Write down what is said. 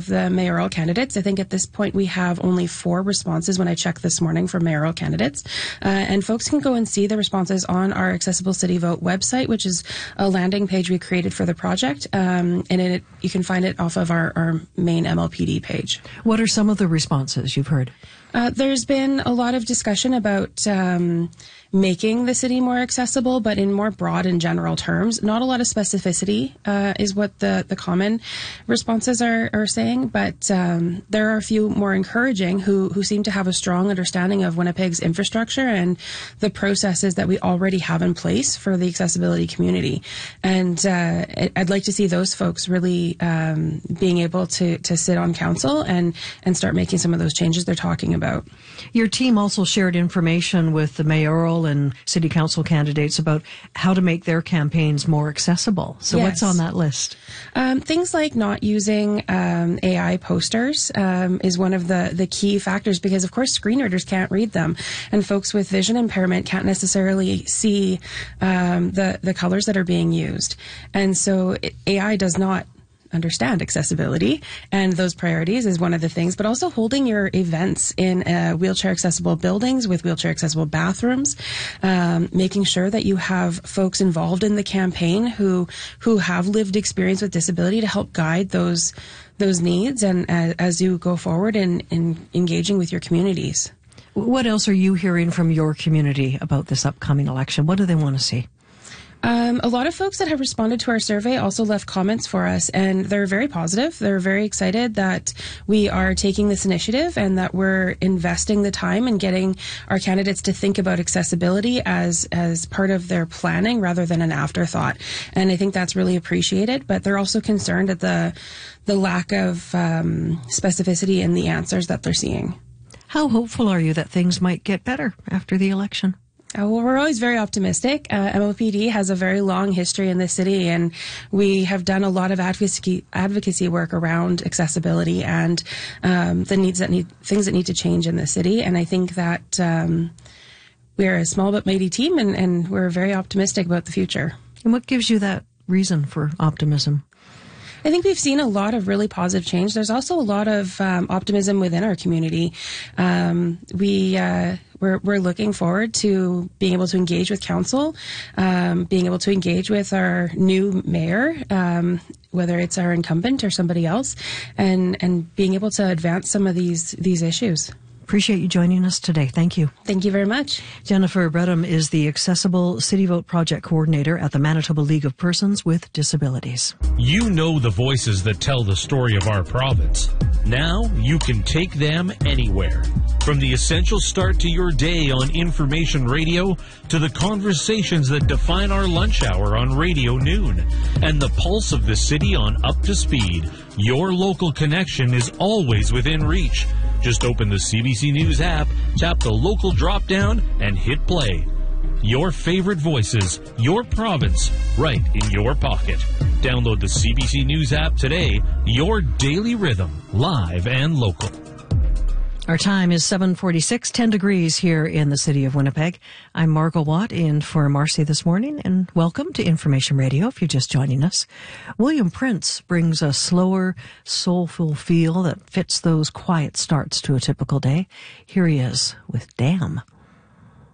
the mayoral candidates. I think at this point we have only 4 responses when I checked this morning for mayoral candidates. And folks can go and see the responses on our Accessible City Vote website, which is a landing page we created for the project. And you can find it off of our main MLPD page. What are some of the responses you've heard? There's been a lot of discussion about making the city more accessible, but in more broad and general terms. Not a lot of specificity is what the common responses are saying, but there are a few more encouraging who seem to have a strong understanding of Winnipeg's infrastructure and the processes that we already have in place for the accessibility community. And I'd like to see those folks really being able to sit on council and start making some of those changes they're talking about. Your team also shared information with the mayoral and city council candidates about how to make their campaigns more accessible. So yes. What's on that list? Things like not using AI posters is one of the key factors, because of course screen readers can't read them, and folks with vision impairment can't necessarily see the colors that are being used. And so AI does not understand accessibility, and those priorities is one of the things, but also holding your events in wheelchair accessible buildings with wheelchair accessible bathrooms, making sure that you have folks involved in the campaign who have lived experience with disability to help guide those needs, and as you go forward in engaging with your communities. What else are you hearing from your community about this upcoming election? What do they want to see? A lot of folks that have responded to our survey also left comments for us, and they're very positive. They're very excited that we are taking this initiative and that we're investing the time in getting our candidates to think about accessibility as part of their planning rather than an afterthought. And I think that's really appreciated, but they're also concerned at the lack of specificity in the answers that they're seeing. How hopeful are you that things might get better after the election? Well, we're always very optimistic. MLPD has a very long history in this city, and we have done a lot of advocacy work around accessibility and things that need to change in the city. And I think that we're a small but mighty team, and we're very optimistic about the future. And what gives you that reason for optimism? I think we've seen a lot of really positive change. There's also a lot of optimism within our community. We're looking forward to being able to engage with council, being able to engage with our new mayor, whether it's our incumbent or somebody else, and being able to advance some of these issues. Appreciate you joining us today. Thank you. Thank you very much. Jennifer Bredum is the Accessible City Vote Project Coordinator at the Manitoba League of Persons with Disabilities. You know the voices that tell the story of our province. Now you can take them anywhere. From the essential start to your day on Information Radio to the conversations that define our lunch hour on Radio Noon and the pulse of the city on Up to Speed, your local connection is always within reach. Just open the CBC News app, tap the local drop-down, and hit play. Your favorite voices, your province, right in your pocket. Download the CBC News app today, your daily rhythm, live and local. Our time is 7:46, 10 degrees here in the city of Winnipeg. I'm Margot Watt in for Marcy this morning, and welcome to Information Radio if you're just joining us. William Prince brings a slower, soulful feel that fits those quiet starts to a typical day. Here he is with Damn.